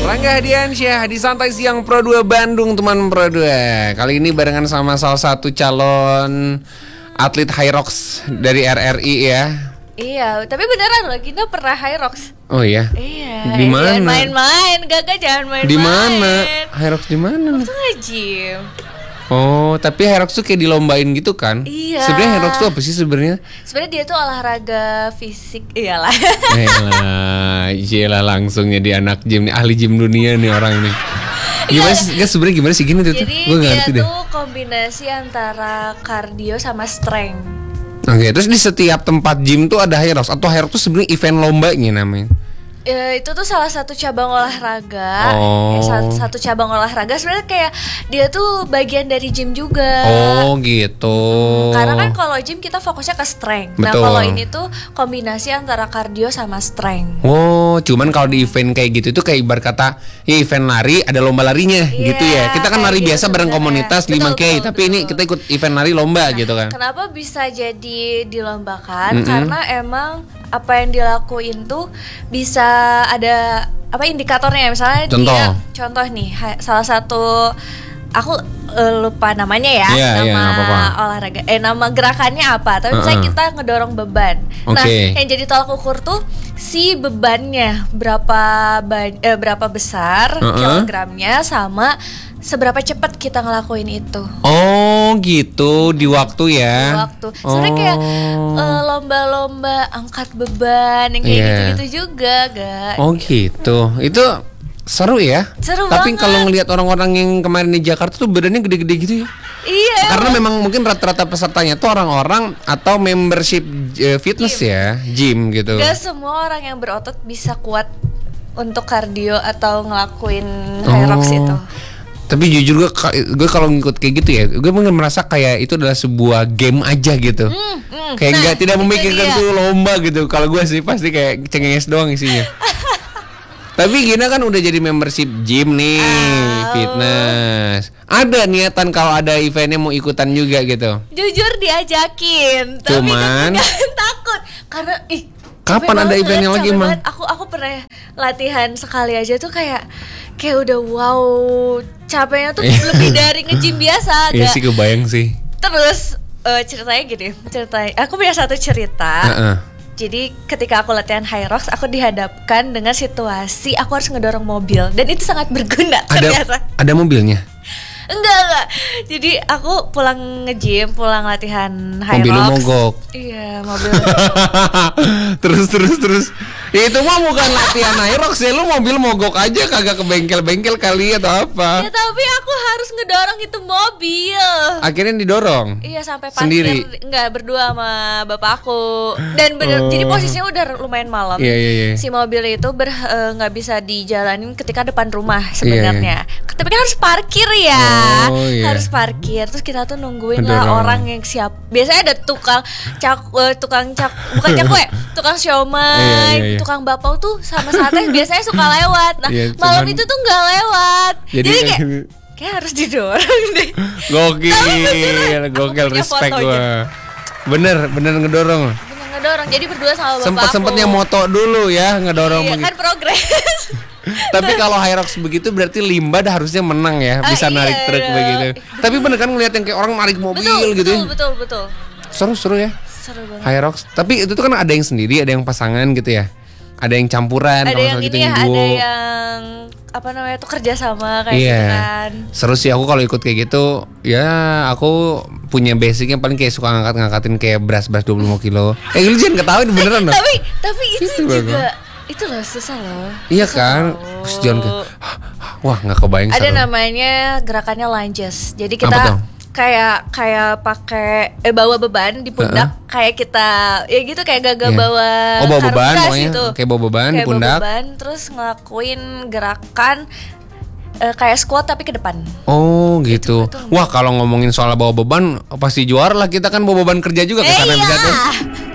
Rangga Hadiansyah di Santai Siang Pro 2 Bandung, teman Pro 2. Kali ini barengan sama salah satu calon atlet Hyrox dari RRI ya. Iya, tapi beneran loh, Gina pernah Hyrox. Oh iya. Iya. Di mana? Jangan main-main, Gaga jangan main-main. Di mana? Hyrox di mana? Waktu nge-gym. Oh, tapi Hyrox tuh kayak dilombain gitu kan? Iya. Sebenarnya Hyrox tuh apa sih sebenarnya? Sebenarnya dia tuh olahraga fisik, iyalah. Iyalah langsung jadi anak gym nih, ahli gym dunia nih orang nih. Gimana sih? Sebenarnya gimana sih gini tuh? Jadi Gue nggak dia ngerti deh. tuh kombinasi antara cardio sama strength. Oke, terus di setiap tempat gym tuh ada Hyrox atau Hyrox tuh sebenarnya event lombanya namanya? Itu tuh salah satu cabang olahraga. Oh. Satu cabang olahraga sebenarnya kayak dia tuh bagian dari gym juga. Oh gitu. Karena kan kalau gym kita fokusnya ke strength. Nah Betul. kalau ini tuh kombinasi antara cardio sama strength. Oh, cuman kalau di event kayak gitu tuh kayak ibarat kata ya event lari ada lomba larinya gitu ya. Kita kan kayak lari gitu biasa bareng sebenarnya. komunitas 5K, tapi ini kita ikut event lari lomba gitu kan. Kenapa bisa jadi dilombakan? Karena emang apa yang dilakuin tuh bisa ada apa indikatornya, misalnya contoh nih salah satu aku lupa namanya ya, nama olahraga nama gerakannya apa, tapi misalnya kita ngedorong beban. Nah yang jadi tolak ukur tuh si bebannya berapa besar kilogramnya sama seberapa cepat kita ngelakuin itu. Oh gitu, di waktu ya. Di waktu. Sebenarnya kayak lomba-lomba angkat beban yang kayak gitu-gitu juga, Gak? Oh gitu. Itu seru ya. Seru Tapi banget. kalau ngelihat orang-orang yang kemarin di Jakarta tuh badannya gede-gede gitu ya. Iya. Karena memang mungkin rata-rata pesertanya tuh orang-orang atau membership fitness ya, gym gitu. Gak semua orang yang berotot bisa kuat untuk kardio atau ngelakuin Hyrox itu. Tapi jujur gue kalau ngikut kayak gitu ya, gue mungkin merasa kayak itu adalah sebuah game aja gitu. Kayak tidak memikirkan tuh lomba gitu. Kalau gue sih pasti kayak cengenges doang isinya. Tapi Gina kan udah jadi membership gym nih, fitness. Ada niatan kalau ada eventnya mau ikutan juga gitu? Jujur diajakin, tapi kan takut karena kapan ada eventnya lagi mah? Aku pernah latihan sekali aja tuh kayak udah wow, capeknya tuh lebih dari nge-gym biasa. Iya sih, kebayang sih. Terus ceritanya gini, aku punya satu cerita. Jadi ketika aku latihan Hyrox, aku dihadapkan dengan situasi aku harus ngedorong mobil, dan itu sangat berguna ternyata. Ada mobilnya? Enggak. Jadi aku pulang nge-gym, pulang latihan Hyrox. Mobil lu mogok. Iya, mobil. Terus. Ya itu mah bukan latihan Hyrox ya, lu mobil mogok aja kagak ke bengkel-bengkel kali atau apa? Ya tapi aku harus ngedorong itu mobil. Akhirnya didorong? Iya, sampai parkir sendiri. Enggak, berdua sama bapak aku. Dan jadi posisinya udah lumayan malam. Iya. Si mobil itu nggak bisa dijalanin ketika depan rumah sebenarnya. Tapi kan harus parkir ya. Harus parkir. Terus kita tuh nungguin lah orang yang siap. Biasanya ada tukang tukang siomay, tukang bakpao tuh sama sate biasanya suka lewat. Nah, malam itu tuh nggak lewat. Jadi kayak harus didorong deh. Gokil, respect gua. Bener ngedorong. Jadi berdua sama bapak Sempetnya moto dulu ya, ngedorong. Iya kan progres. Tapi kalau Hyrox begitu berarti Limbad harusnya menang ya, bisa narik truk begitu. Tapi bener kan ngeliat yang kayak orang narik mobil gitu ya. Betul. Seru ya. Seru banget. Hyrox. Tapi itu tuh kan ada yang sendiri, ada yang pasangan gitu ya. Ada yang campuran, ada yang gitu, ini ya, ada yang apa namanya tuh kerja sama kayak gitu kan. Seru sih aku kalau ikut kayak gitu. Ya aku punya basicnya paling kayak suka ngangkatin kayak beras 25 kilo. Lu jangan ketawain beneran loh. Tapi itu juga itu loh susah loh. Iya kan. Terus jangan wah nggak kebayang. Ada namanya gerakannya lunges. Jadi kita kayak pakai bawa beban di pundak, kayak kita ya gitu kayak gagal bawa beban gitu. Kayak bawa beban di pundak. Terus ngelakuin gerakan kayak squat tapi ke depan. Oh gitu. Wah kalau ngomongin soal bawa beban pasti juara lah, kita kan bawa beban kerja juga ke sana bisa tuh.